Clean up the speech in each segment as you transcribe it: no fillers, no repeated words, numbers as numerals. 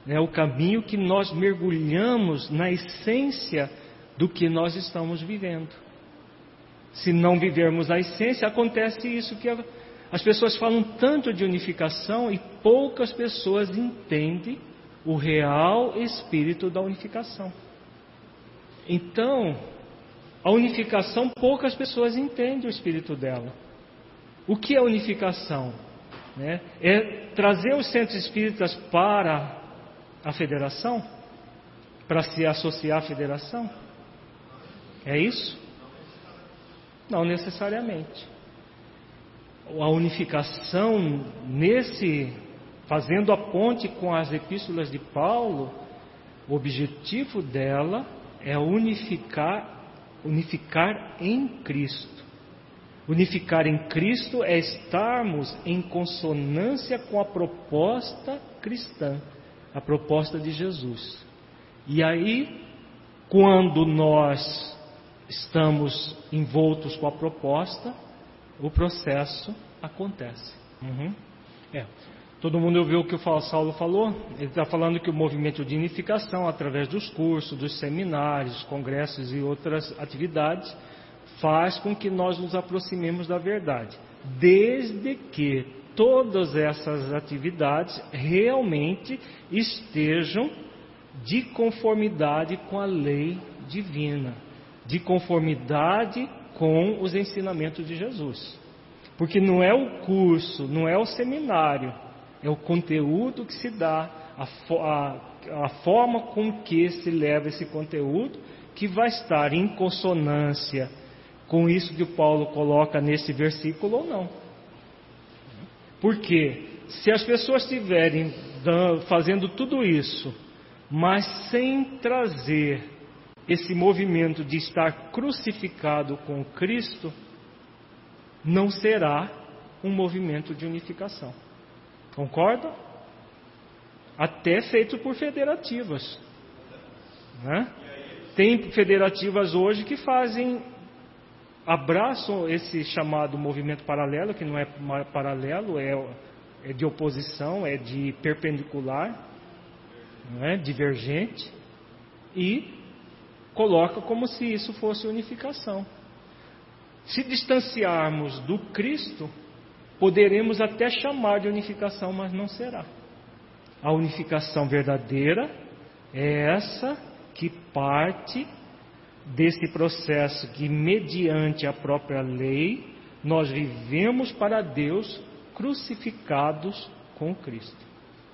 É o caminho que nós mergulhamos na essência do que nós estamos vivendo. Se não vivermos a essência, acontece isso que as pessoas falam tanto de unificação e poucas pessoas entendem o real espírito da unificação. Então, a unificação, poucas pessoas entendem o espírito dela. O que é unificação? É trazer os centros espíritas para a federação? Para se associar à federação? É isso? Não necessariamente. A unificação, fazendo a ponte com as epístolas de Paulo, o objetivo dela é unificar em Cristo. Unificar em Cristo é estarmos em consonância com a proposta cristã, a proposta de Jesus. E aí, quando nós estamos envoltos com a proposta, o processo acontece. Todo mundo ouviu o que o Saulo falou? Ele está falando que o movimento de unificação, através dos cursos, dos seminários, congressos e outras atividades, faz com que nós nos aproximemos da verdade, desde que todas essas atividades realmente estejam de conformidade com a lei divina, de conformidade com os ensinamentos de Jesus. Porque não é o curso, não é o seminário, é o conteúdo que se dá, a forma com que se leva esse conteúdo, que vai estar em consonância com isso que o Paulo coloca nesse versículo ou não. Porque se as pessoas estiverem fazendo tudo isso, mas sem trazer esse movimento de estar crucificado com Cristo, não será um movimento de unificação. Concorda? Até feito por federativas. Tem federativas hoje que abraçam esse chamado movimento paralelo, que não é paralelo, é de oposição, é de perpendicular, não é? Divergente, e coloca como se isso fosse unificação. Se distanciarmos do Cristo, poderemos até chamar de unificação, mas não será. A unificação verdadeira é essa que parte desse processo que, mediante a própria lei, nós vivemos para Deus crucificados com Cristo,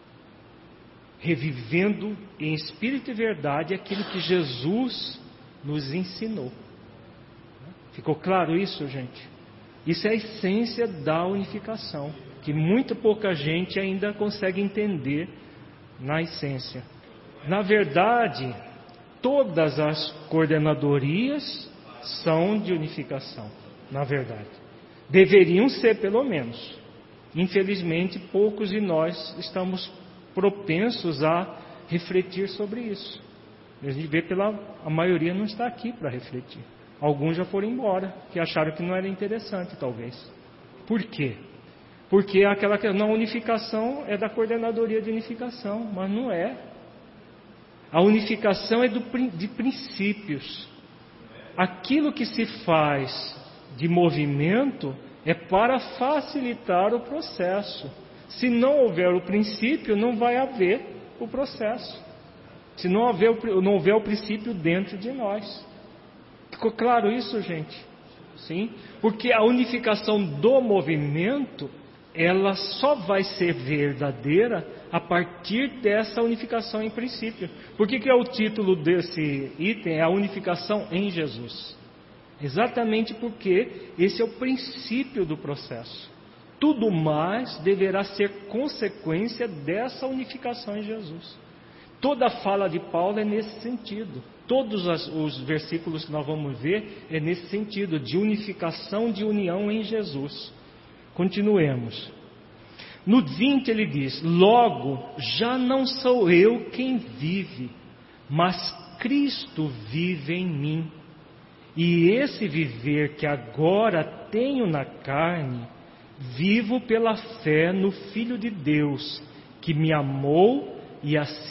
revivendo em espírito e verdade aquilo que Jesus nos ensinou. Ficou claro isso, gente? Isso é a essência da unificação, que muito pouca gente ainda consegue entender na essência. Na verdade, todas as coordenadorias são de unificação, na verdade. Deveriam ser, pelo menos. Infelizmente, poucos de nós estamos propensos a refletir sobre isso. A gente vê a maioria não está aqui para refletir. Alguns já foram embora, que acharam que não era interessante, talvez. Por quê? Porque a unificação é da coordenadoria de unificação, mas não é. A unificação é de princípios. Aquilo que se faz de movimento é para facilitar o processo. Se não houver o princípio, não vai haver o processo. Se não houver o princípio dentro de nós. Ficou claro isso, gente? Sim? Porque a unificação do movimento, ela só vai ser verdadeira a partir dessa unificação em princípio. Por que é o título desse item? É a unificação em Jesus. Exatamente porque esse é o princípio do processo. Tudo mais deverá ser consequência dessa unificação em Jesus. Toda a fala de Paulo é nesse sentido. Todos os versículos que nós vamos ver é nesse sentido, de unificação, de união em Jesus. Continuemos. No 20 ele diz: logo, já não sou eu quem vive, mas Cristo vive em mim. E esse viver que agora tenho na carne, vivo pela fé no Filho de Deus, que me amou e assim